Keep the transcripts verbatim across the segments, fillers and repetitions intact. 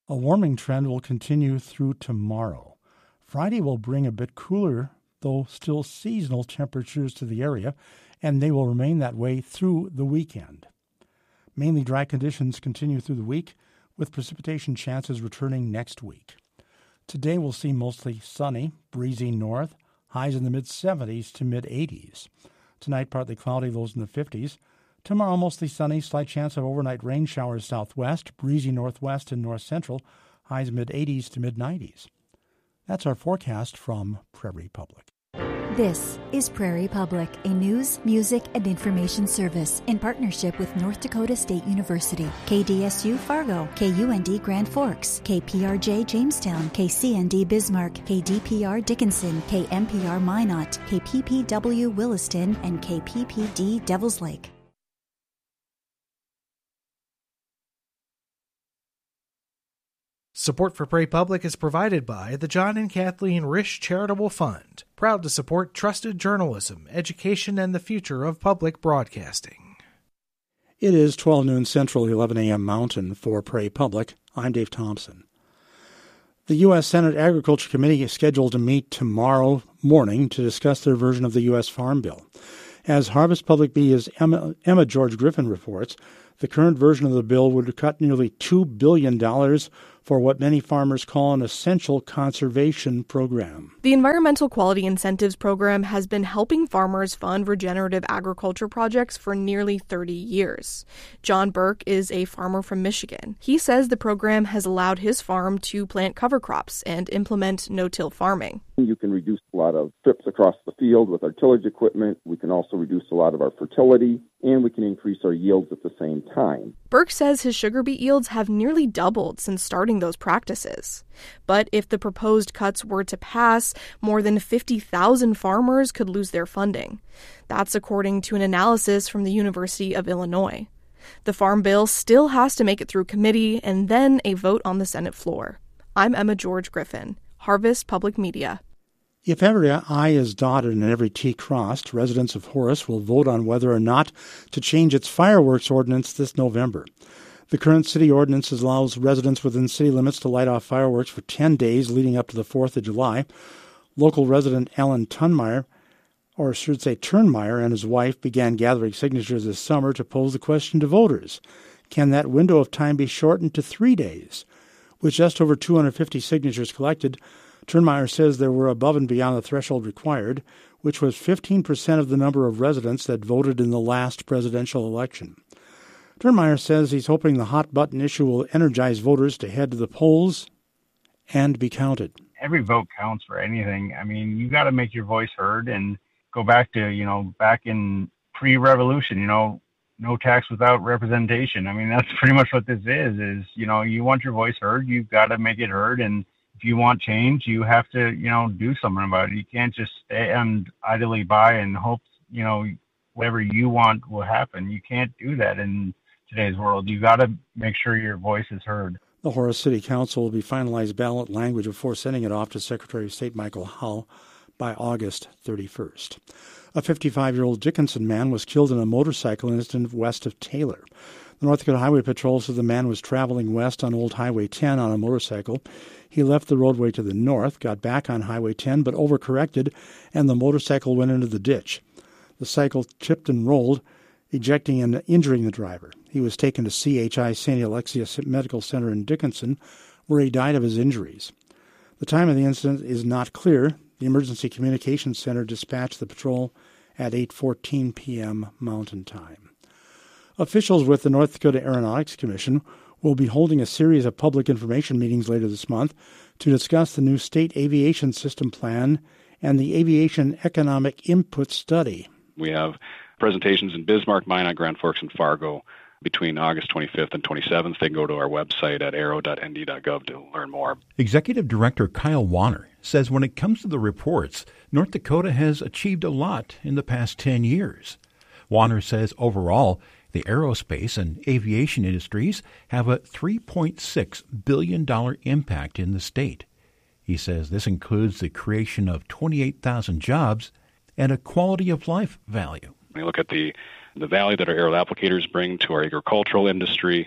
A warming trend will continue through tomorrow. Friday will bring a bit cooler, though still seasonal temperatures to the area, and they will remain that way through the weekend. Mainly dry conditions continue through the week, with precipitation chances returning next week. Today we'll see mostly sunny, breezy north, highs in the mid-seventies to mid-eighties. Tonight partly cloudy, lows in the fifties. Tomorrow mostly sunny, slight chance of overnight rain showers southwest, breezy northwest and north-central, highs mid-eighties to mid-nineties. That's our forecast from Prairie Public. This is Prairie Public, a news, music, and information service in partnership with North Dakota State University, K D S U Fargo, K U N D Grand Forks, K P R J Jamestown, K C N D Bismarck, K D P R Dickinson, K M P R Minot, K P P W Williston, and K P P D Devils Lake. Support for Prairie Public is provided by the John and Kathleen Risch Charitable Fund, proud to support trusted journalism, education, and the future of public broadcasting. It is twelve noon Central, eleven a.m. Mountain for Prairie Public. I'm Dave Thompson. The U S Senate Agriculture Committee is scheduled to meet tomorrow morning to discuss their version of the U S Farm Bill. As Harvest Public Media's Emma, Emma George Griffin reports, the current version of the bill would cut nearly two billion dollars for what many farmers call an essential conservation program. The Environmental Quality Incentives Program has been helping farmers fund regenerative agriculture projects for nearly thirty years. John Burke is a farmer from Michigan. He says the program has allowed his farm to plant cover crops and implement no-till farming. You can reduce a lot of trips across the field with our tillage equipment. We can also reduce a lot of our fertility, and we can increase our yields at the same time. Burke says his sugar beet yields have nearly doubled since starting those practices. But if the proposed cuts were to pass, more than fifty thousand farmers could lose their funding. That's according to an analysis from the University of Illinois. The Farm Bill still has to make it through committee and then a vote on the Senate floor. I'm Emma George Griffin, Harvest Public Media. If every I is dotted and every T crossed, residents of Horace will vote on whether or not to change its fireworks ordinance this November. The current city ordinance allows residents within city limits to light off fireworks for ten days leading up to the fourth of July. Local resident Alan Tunmeyer, or I should say Turnmeyer, and his wife began gathering signatures this summer to pose the question to voters. Can that window of time be shortened to three days? With just over two hundred fifty signatures collected, Turnmeyer says there were above and beyond the threshold required, which was fifteen percent of the number of residents that voted in the last presidential election. Turnmeyer says he's hoping the hot-button issue will energize voters to head to the polls and be counted. Every vote counts for anything. I mean, you got to make your voice heard and go back to, you know, back in pre-revolution, you know, no tax without representation. I mean, that's pretty much what this is, is, you know, you want your voice heard, you've got to make it heard, and if you want change, you have to, you know, do something about it. You can't just stand idly by and hope, you know, whatever you want will happen. You can't do that in today's world. You got to make sure your voice is heard. The Horace City Council will be finalized ballot language before sending it off to Secretary of State Michael Howell by August thirty-first. A fifty-five-year-old Dickinson man was killed in a motorcycle incident west of Taylor. The North Dakota Highway Patrol said the man was traveling west on Old Highway ten on a motorcycle. He left the roadway to the north, got back on Highway ten, but overcorrected, and the motorcycle went into the ditch. The cycle tipped and rolled, ejecting and injuring the driver. He was taken to C H I Saint Alexius Medical Center in Dickinson, where he died of his injuries. The time of the incident is not clear. The Emergency Communications Center dispatched the patrol at eight fourteen p.m. Mountain Time. Officials with the North Dakota Aeronautics Commission will be holding a series of public information meetings later this month to discuss the new State Aviation System Plan and the Aviation Economic Input Study. We have presentations in Bismarck, Minot, Grand Forks, and Fargo between August twenty-fifth and twenty-seventh. They can go to our website at aero dot n d dot gov to learn more. Executive Director Kyle Wanner says when it comes to the reports, North Dakota has achieved a lot in the past ten years. Wanner says overall, the aerospace and aviation industries have a three point six billion dollars impact in the state. He says this includes the creation of twenty-eight thousand jobs and a quality of life value. When you look at the, the value that our aerial applicators bring to our agricultural industry,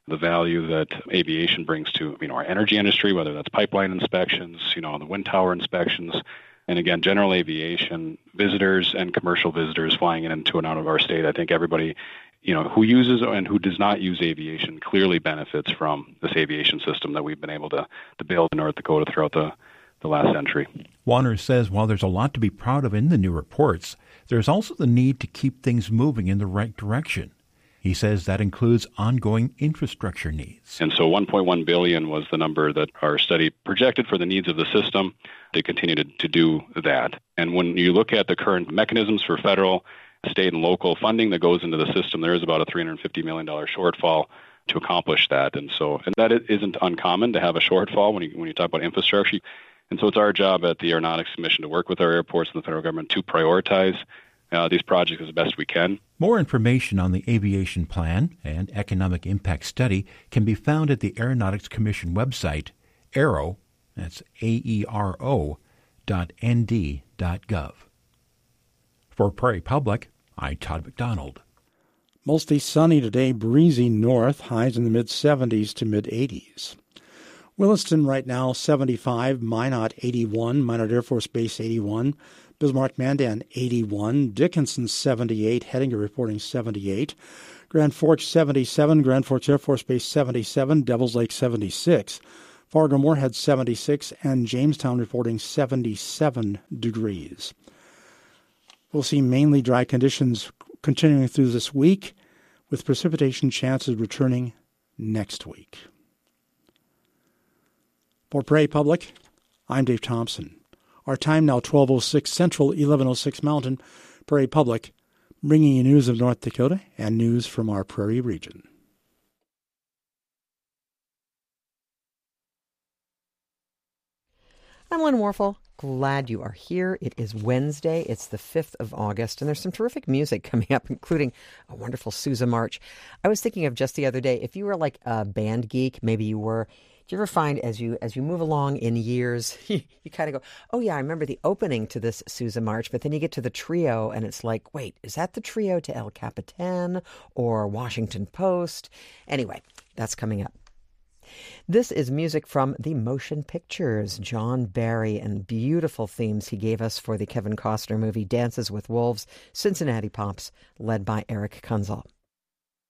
the value that aviation brings to, you know, our energy industry, whether that's pipeline inspections, you know, the wind tower inspections, and again, general aviation visitors and commercial visitors flying in and to and out of our state. I think everybody, you know, who uses and who does not use aviation clearly benefits from this aviation system that we've been able to, to build in North Dakota throughout the, the last century. Warner says while there's a lot to be proud of in the new reports, there's also the need to keep things moving in the right direction. He says that includes ongoing infrastructure needs. And so one point one billion dollars was the number that our study projected for the needs of the system to continue to, to do that. And when you look at the current mechanisms for federal, state, and local funding that goes into the system, there is about a three hundred fifty million dollars shortfall to accomplish that. And so, and that isn't uncommon to have a shortfall when you, when you talk about infrastructure. And so it's our job at the Aeronautics Commission to work with our airports and the federal government to prioritize uh, these projects as best we can. More information on the Aviation Plan and Economic Impact Study can be found at the Aeronautics Commission website, aero, that's A E R O, dot N D dot gov. For Prairie Public, I'm Todd McDonald. Mostly sunny today, breezy north, highs in the mid-seventies to mid-eighties. Williston right now seventy-five, Minot eighty-one, Minot Air Force Base eighty-one, Bismarck-Mandan eighty-one, Dickinson seventy-eight, Hettinger reporting seventy-eight, Grand Forks seventy-seven, Grand Forks Air Force Base seventy-seven, Devils Lake seventy-six, Fargo-Moorhead seventy-six, and Jamestown reporting seventy-seven degrees. We'll see mainly dry conditions continuing through this week, with precipitation chances returning next week. For Prairie Public, I'm Dave Thompson. Our time now twelve oh six Central, eleven oh six Mountain. Prairie Public, bringing you news of North Dakota and news from our Prairie region. I'm Lynn Warfel. Glad you are here. It is Wednesday. It's the fifth of August, and there's some terrific music coming up, including a wonderful Sousa March. I was thinking of just the other day, if you were like a band geek, maybe you were, do you ever find as you as you move along in years, you, you kind of go, oh yeah, I remember the opening to this Sousa March, but then you get to the trio, and it's like, wait, is that the trio to El Capitan or Washington Post? Anyway, that's coming up. This is music from the motion pictures. John Barry and beautiful themes he gave us for the Kevin Costner movie Dances with Wolves, Cincinnati Pops, led by Eric Kunzel.